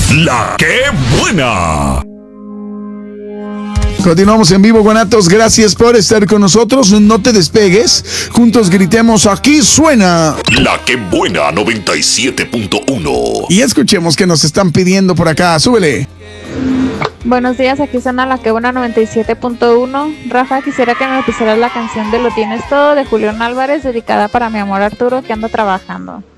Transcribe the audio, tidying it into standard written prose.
La que buena. Continuamos en vivo, guanatos. Gracias por estar con nosotros. No te despegues. Juntos gritemos, aquí suena La que buena 97.1. y escuchemos que nos están pidiendo por acá. Súbele. Buenos días, aquí suena La que buena 97.1. Rafa, quisiera que me pusieras la canción de Lo tienes todo de Julián Álvarez, dedicada para mi amor Arturo, que anda trabajando.